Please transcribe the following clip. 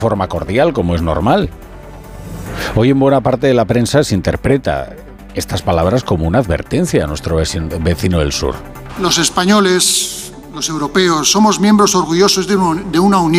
forma cordial, como es normal. Hoy en buena parte de la prensa se interpreta estas palabras como una advertencia a nuestro vecino del sur. Los españoles, los europeos, somos miembros orgullosos de una unión